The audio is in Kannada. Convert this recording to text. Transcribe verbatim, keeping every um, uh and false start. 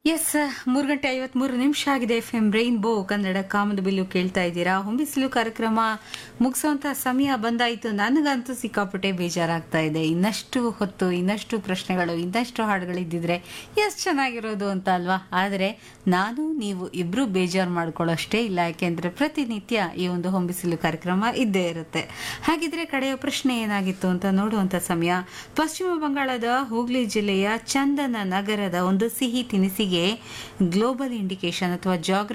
ಎಸ್ ಮೂರು ಗಂಟೆ ಐವತ್ಮೂರು ನಿಮಿಷ ಆಗಿದೆ. ಎಫ್ ಎಂ ರೈನ್ಬೋ ಕನ್ನಡ ಕಾಮದ ಬಿಲ್ಲು ಕೇಳ್ತಾ ಇದ್ದೀರಾ. ಹೊಂಬಿಸಿಲು ಕಾರ್ಯಕ್ರಮ ಮುಗಿಸುವಂತ ಸಮಯ ಬಂದಾಯಿತು. ನನಗಂತೂ ಸಿಕ್ಕಾಪಟ್ಟೆ ಬೇಜಾರಾಗ್ತಾ ಇದೆ. ಇನ್ನಷ್ಟು ಹೊತ್ತು ಇನ್ನಷ್ಟು ಪ್ರಶ್ನೆಗಳು ಇನ್ನಷ್ಟು ಹಾಡುಗಳಿದ್ದಿದ್ರೆ ಎಷ್ಟು ಚೆನ್ನಾಗಿರೋದು ಅಂತ ಅಲ್ವಾ. ಆದರೆ ನಾನು ನೀವು ಇಬ್ರು ಬೇಜಾರು ಮಾಡ್ಕೊಳ್ಳೋಷ್ಟೇ ಇಲ್ಲ, ಯಾಕೆಂದ್ರೆ ಪ್ರತಿನಿತ್ಯ ಈ ಒಂದು ಹೊಂಬಿಸಿಲು ಕಾರ್ಯಕ್ರಮ ಇದ್ದೇ ಇರುತ್ತೆ. ಹಾಗಿದ್ರೆ ಕಡೆಯ ಪ್ರಶ್ನೆ ಏನಾಗಿತ್ತು ಅಂತ ನೋಡುವಂತ ಸಮಯ. ಪಶ್ಚಿಮ ಬಂಗಾಳದ ಹೂಗ್ಲಿ ಜಿಲ್ಲೆಯ ಚಂದನ ನಗರದ ಒಂದು ಸಿಹಿ ತಿನಿಸಿಗೆ ಗ್ಲೋಬಲ್ ಇಂಡಿಕೇಶನ್ ಅಥವಾ ಜಾಗ್ರ